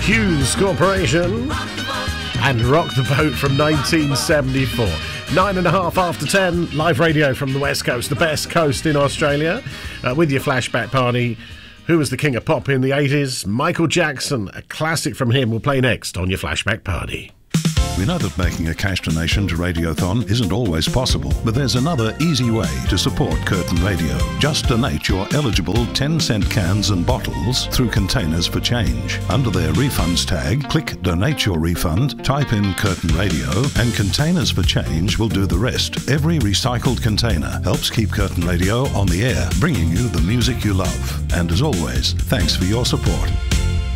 Hughes Corporation and Rock the Boat from 1974. 9:30 after 10, live radio from the West Coast, the best coast in Australia, with your flashback party. Who was the king of pop in the 80s? Michael Jackson. A classic from him will play next on your flashback party. We know that making a cash donation to Radiothon isn't always possible, but there's another easy way to support Curtin Radio. Just donate your eligible 10-cent cans and bottles through Containers for Change. Under their refunds tag, click Donate Your Refund, type in Curtin Radio, and Containers for Change will do the rest. Every recycled container helps keep Curtin Radio on the air, bringing you the music you love. And as always, thanks for your support.